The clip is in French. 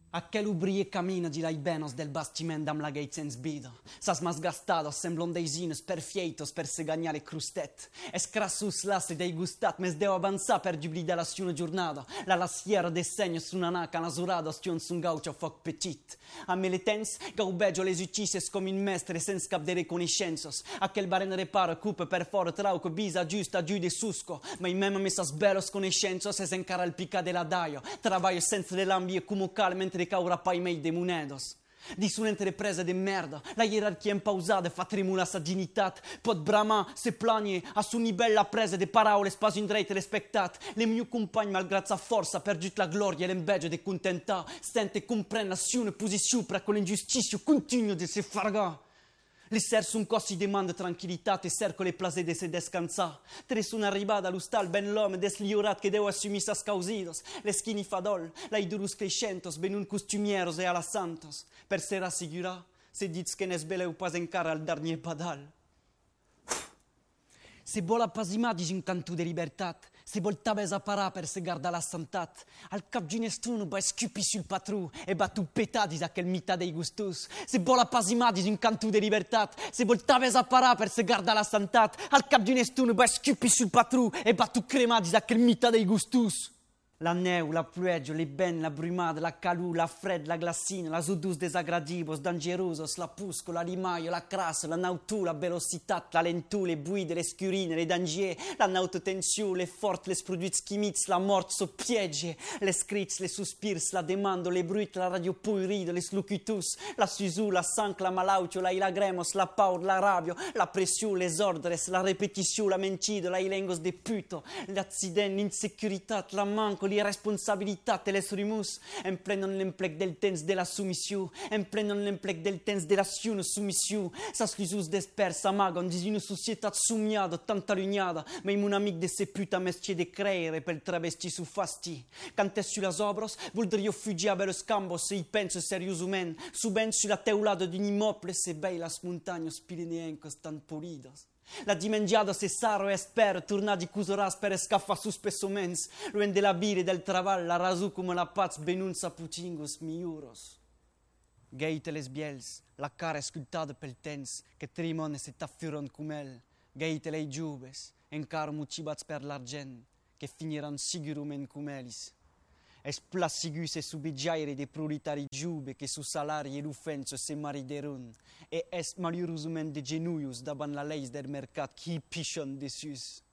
Aquel obrier camina di lai benos del bastiment amb la gate sens vida. Sas mas gastados semblon deisines perfeitos per se gagnare crustet. Es crassus lasse dei gustat, mes deu avanzar per giublida la siuna giornada. La lassiera de segnos su naca nasurada stion sun gaucho foc petit. A me le tens, gau beggio les uccises com in mestre sens cap de reconnaiscensos. Aquel baren reparo cupe per foro trauco bisa giusta giù de susco. Ma in mema mesas belos conoscensos es encara il pica de la daio. Traballo senza de l'ambie como cal mentre caura pai mei de monedos. Disunente le prese de merda, la ierarchia impausada fa tremula sa dignitat, pot bramar, se planie, a su nivell la prese de paraule spaso indreit respectat. Le miu compagni malgrat sa forza pergiut la gloria e l'envegia de contentar, sente compren la siune posizione pra con l'ingiusticio continuo de se farga. L'esser sun cossi demanda tranquillitat e cerco le plase de se descansar. Tre sun arribada all'ustal ben l'homme desliorat che deu assumir sas causidos. Le schini fadol, la idurus crescentos, benun costumieros e ala santos. Per se rassigurar, se dits che nes beleu pas encara al dernier padal. Se vol apasimar dis un cantu de libertat, se vol tabes a parar per se garda la santat, al cap d'un estuno va scupi sul patru e va tu petar dis aquel mita dei gustus. Se vol apasimar dis un cantu de libertat, se vol tabes a parar per se garda la santat, al cap d'un estuno va scupi sul patru e va tu cremar dis aquel mita dei gustus. La neu, la plueggio, le ben, la brumada, la calù, la fred, la glassina, la sudus desagradibos, dangerosos, la pusco, la rimaio, la crasso, la nautu, la velocitat, la lentu, le buide, le scurine, le danger, la nautotensiu, le fort, les produits chimics, la mort soppiegge, les crits, les suspirs, la demando, le bruit, la radiopuirido, les locutus, la susu, la sanc, la malaucio, la ilagremos, la paur, la rabio, la pressiu, les ordres, la repetitiu, la mencido, la ilengos de puto, l'accident, l'insecuritat, la manco, l'irresponsabilitat e les rimus, en plenon l'emplec del temps de la submissió, en plenon l'emplec del temps de la siuna submissió. Sas lusus despers s'amagon dis una societat somiada, tan allunyada, ma un amic de se puta mestie de creere pel travesti su fasti. Cantès su las obros, voldrio fugir a belos cambos, se i penso seriosament, subent su la teulada d'un immoble, se bei las montagnes pireneencos tan polidas. La dimengiada cessaro e spero tornar di cusoràs per escaffa sus spessoments, luen de la bire del traval, la rasu come la paz benunza putingos miuros. Geite les biels, la cara scultada pel temps, che trimone se taffiron cum el, geite lei giubes, encara mucibats per l'argent, che finiran sigurument cum elis. Es plassigus e subigiaire de proletari giube che su salari e l'uffenso se mariderun, e es malheureusement de genuius daban la leis del mercat qui pichon dessus.